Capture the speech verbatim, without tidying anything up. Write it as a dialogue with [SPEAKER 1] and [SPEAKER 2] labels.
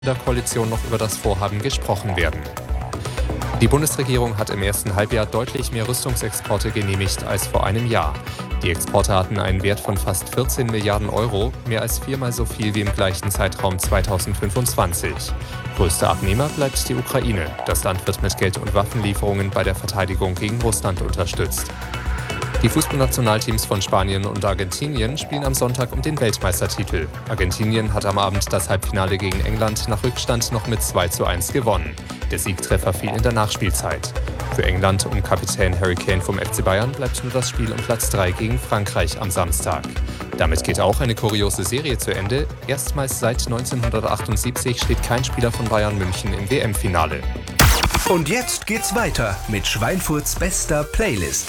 [SPEAKER 1] der Koalition noch über das Vorhaben gesprochen werden. Die Bundesregierung hat im ersten Halbjahr deutlich mehr Rüstungsexporte genehmigt als vor einem Jahr. Die Exporte hatten einen Wert von fast vierzehn Milliarden Euro, mehr als viermal so viel wie im gleichen Zeitraum zweitausendfünfundzwanzig. Größter Abnehmer bleibt die Ukraine. Das Land wird mit Geld- und Waffenlieferungen bei der Verteidigung gegen Russland unterstützt. Die Fußballnationalteams von Spanien und Argentinien spielen am Sonntag um den Weltmeistertitel. Argentinien hat am Abend das Halbfinale gegen England nach Rückstand noch mit zwei zu eins gewonnen. Der Siegtreffer fiel in der Nachspielzeit. Für England um Kapitän Harry Kane vom F C Bayern bleibt nur das Spiel um Platz drei gegen Frankreich am Samstag. Damit geht auch eine kuriose Serie zu Ende. Erstmals seit neunzehnhundertachtundsiebzig steht kein Spieler von Bayern München im W M-Finale.
[SPEAKER 2] Und jetzt geht's weiter mit Schweinfurts bester Playlist.